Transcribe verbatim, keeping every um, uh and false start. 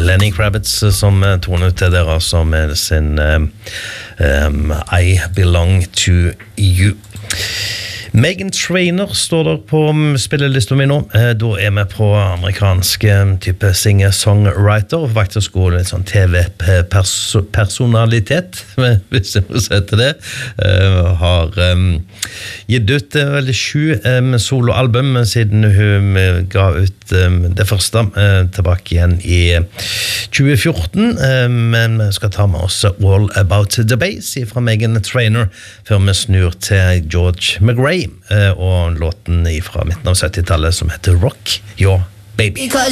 Lenny Kravitz som toner ut til dere som med sin um, um, I Belong to You. Meghan Trainor står der på spillelista mi nå. Da er vi på amerikanske type singer-songwriter, og faktisk går det sånn T V-personalitet, hvis jeg må si til det. Uh, har um, gitt ut uh, vel sju um, soloalbum siden hun ga ut um, det første uh, tilbake igjen i tjue fjorten, uh, men vi skal ta med oss All About the Bass fra Meghan Trainor før vi snur til George McRae og låten fra midten av syttitallet som heter Rock Your Baby.